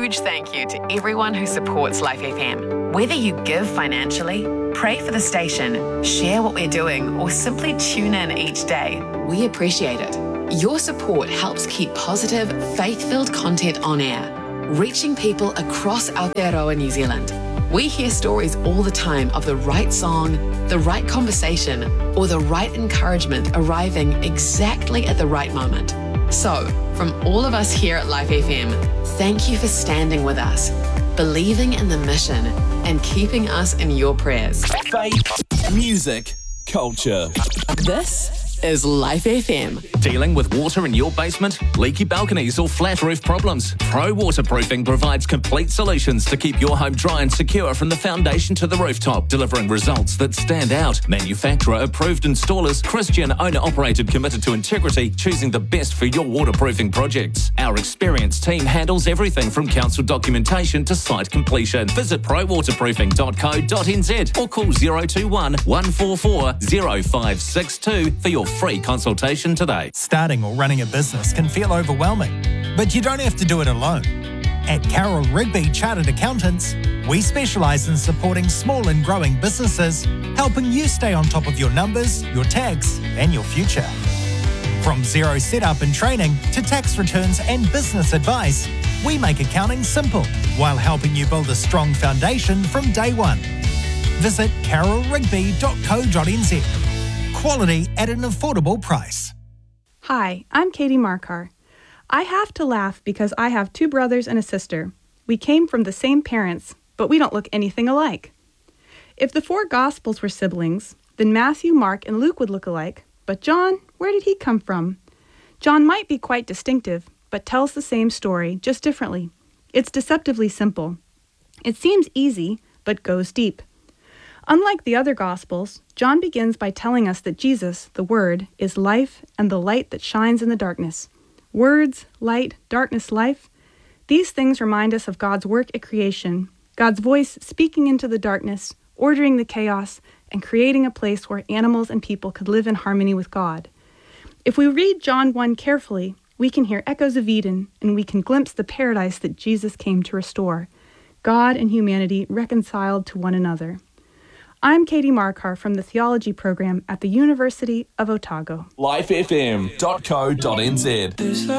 huge thank you to everyone who supports Life FM. Whether you give financially, pray for the station, share what we're doing, or simply tune in each day, we appreciate it. Your support helps keep positive, faith-filled content on air, reaching people across Aotearoa, New Zealand. We hear stories all the time of the right song, the right conversation, or the right encouragement arriving exactly at the right moment. So, from all of us here at Life FM, thank you for standing with us, believing in the mission, and keeping us in your prayers. Faith, music, culture. This is Life FM. Dealing with water in your basement, leaky balconies or flat roof problems? Pro Waterproofing provides complete solutions to keep your home dry and secure from the foundation to the rooftop, delivering results that stand out. Manufacturer approved installers, Christian owner-operated, committed to integrity, choosing the best for your waterproofing projects. Our experienced team handles everything from council documentation to site completion. Visit prowaterproofing.co.nz or call 021 144 0562 for your free consultation today. Starting or running a business can feel overwhelming, but you don't have to do it alone. At Carroll Rigby Chartered Accountants, we specialise in supporting small and growing businesses, helping you stay on top of your numbers, your tax, and your future. From zero setup and training to tax returns and business advice, we make accounting simple while helping you build a strong foundation from day one. Visit carrollrigby.co.nz. Quality at an affordable price. Hi, I'm Katie Markar. I have to laugh because I have two brothers and a sister. We came from the same parents, but we don't look anything alike. If the four Gospels were siblings, then Matthew, Mark, and Luke would look alike. But John, where did he come from? John might be quite distinctive, but tells the same story, just differently. It's deceptively simple. It seems easy, but goes deep. Unlike the other Gospels, John begins by telling us that Jesus, the Word, is life and the light that shines in the darkness. Words, light, darkness, life. These things remind us of God's work at creation, God's voice speaking into the darkness, ordering the chaos, and creating a place where animals and people could live in harmony with God. If we read John 1 carefully, we can hear echoes of Eden, and we can glimpse the paradise that Jesus came to restore. God and humanity reconciled to one another. I'm Katie Markar from the Theology Program at the University of Otago. lifefm.co.nz